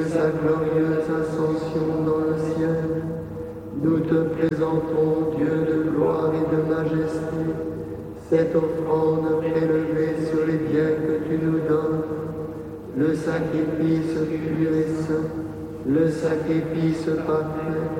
sa glorieuse ascension dans le ciel, nous te présentons, Dieu de gloire et de majesté, cette offrande prélevée sur les biens que tu nous donnes, le sacrifice pur et saint, le sacrifice parfait,